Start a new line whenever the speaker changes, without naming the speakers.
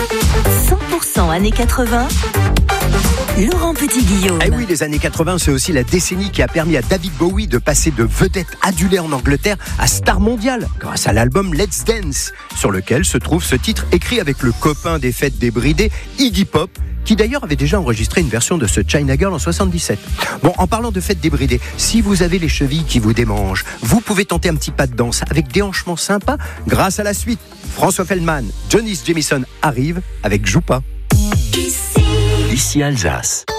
100% années 80. Laurent Petit-Guillaume.
Eh oui, les années 80, c'est aussi la décennie qui a permis à David Bowie de passer de vedette adulée en Angleterre à star mondiale grâce à l'album Let's Dance, sur lequel se trouve ce titre écrit avec le copain des fêtes débridées, Iggy Pop, qui d'ailleurs avait déjà enregistré une version de ce China Girl en 77. Bon, en parlant de fêtes débridées, si vous avez les chevilles qui vous démangent, vous pouvez tenter un petit pas de danse avec déhanchements sympas grâce à la suite. François Feldman, Johnny Jamison arrive avec Joue pas.
Ici Alsace.